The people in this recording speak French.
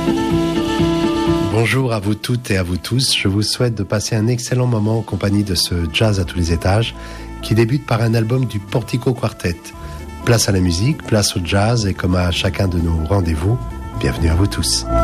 Bonjour à vous toutes et à vous tous. Je vous souhaite de passer un excellent moment en compagnie de ce jazz à tous les étages qui débute par un album du Portico Quartet. Place à la musique, place au jazz et comme à chacun de nos rendez-vous, bienvenue à vous tous.